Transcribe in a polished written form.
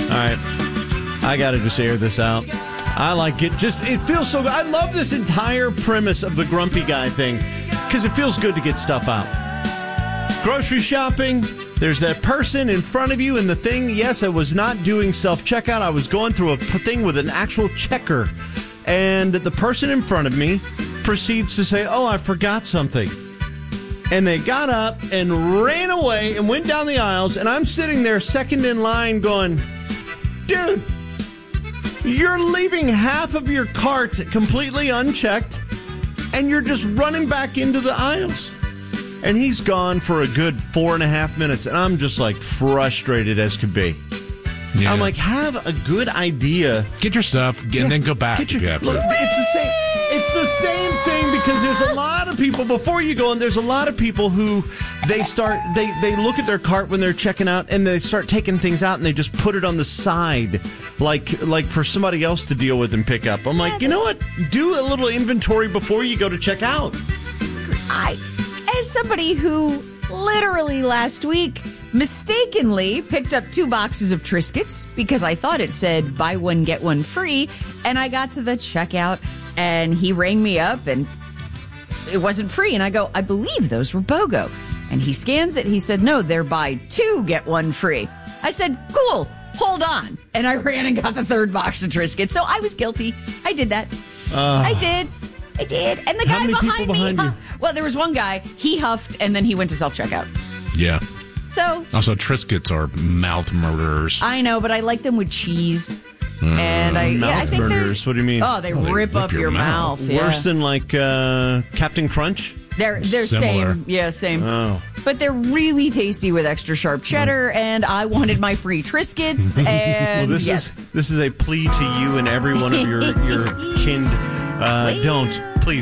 All right. I got to just air this out. I like it. It feels so good. I love this entire premise of the grumpy guy thing because it feels good to get stuff out. Grocery shopping, there's that person in front of you and the thing. Yes, I was not doing self-checkout. I was going through a thing with an actual checker. And the person in front of me proceeds to say, oh, I forgot something. And they got up and ran away and went down the aisles. And I'm sitting there second in line going, dude, you're leaving half of your cart completely unchecked. And you're just running back into the aisles. And he's gone for a good 4.5 minutes. And I'm just like frustrated as could be. Yeah. I'm like, have a good idea. Get your stuff and then go back if you have to. Look, it's the same thing because there's a lot of people, before you go in, there's a lot of people who they look at their cart when they're checking out and they start taking things out and they just put it on the side like for somebody else to deal with and pick up. I'm like, you know what? Do a little inventory before you go to check out. As somebody who literally last week mistakenly picked up 2 boxes of Triscuits because I thought it said buy one, get one free. And I got to the checkout and he rang me up and it wasn't free. And I go, I believe those were BOGO. And he scans it. He said, no, they're buy 2, get 1 free. I said, cool, hold on. And I ran and got the 3rd box of Triscuits. So I was guilty. I did that. I did. And the guy behind me, well, there was one guy, he huffed and then he went to self-checkout. Yeah. So also, Triscuits are mouth murderers. I know, but I like them with cheese. And I think murderers. What do you mean? Oh, they rip up your mouth. Yeah. Worse than like Captain Crunch? They're similar. Same. Yeah, same. Oh. But they're really tasty with extra sharp cheddar, and I wanted my free Triscuits. And well, this is a plea to you and every one of your kin. Don't